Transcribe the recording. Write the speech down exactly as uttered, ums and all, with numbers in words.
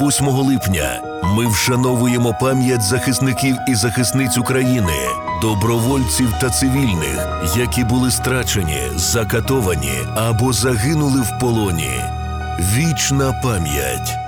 восьмого липня ми вшановуємо пам'ять захисників і захисниць України, добровольців та цивільних, які були страчені, закатовані або загинули в полоні. Вічна пам'ять.